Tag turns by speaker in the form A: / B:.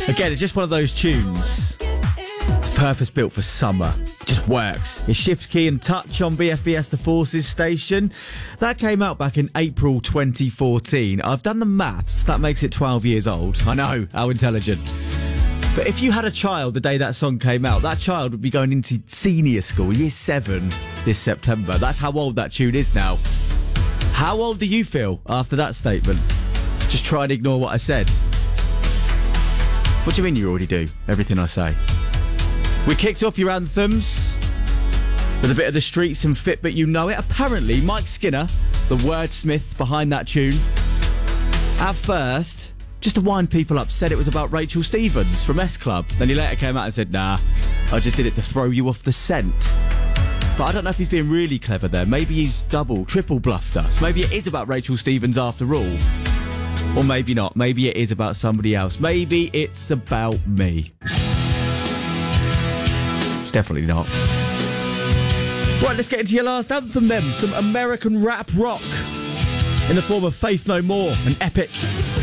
A: Again, it's just one of those tunes. It's purpose-built for summer. It just works. It's Shift Key and Touch on BFBS The Forces station. That came out back in April 2014. I've done the maths. That makes it 12 years old. I know, how intelligent. But if you had a child the day that song came out, that child would be going into senior school, year 7, this September. That's how old that tune is now. How old do you feel after that statement? Just try and ignore what I said. What do you mean you already do everything I say? We kicked off your anthems with a bit of the Streets and Fitbit You Know It. Apparently, Mike Skinner, the wordsmith behind that tune, at first, just to wind people up, said it was about Rachel Stevens from S Club. Then he later came out and said, nah, I just did it to throw you off the scent. But I don't know if he's being really clever there. Maybe he's double, triple bluffed us. Maybe it is about Rachel Stevens after all. Or maybe not. Maybe it is about somebody else. Maybe it's about me. It's definitely not. Right, let's get into your last anthem then. Some American rap rock in the form of Faith No More and Epic.